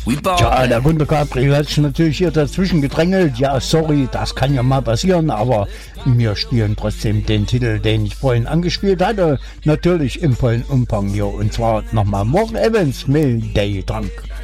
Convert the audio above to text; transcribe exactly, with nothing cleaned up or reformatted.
Ja, der Gunter Gabriel hat sich natürlich hier dazwischen gedrängelt. Ja, sorry, das kann ja mal passieren, aber wir spielen trotzdem den Titel, den ich vorhin angespielt hatte. Natürlich im vollen Umfang hier. Und zwar nochmal Morgan Evans mit Day Drunk.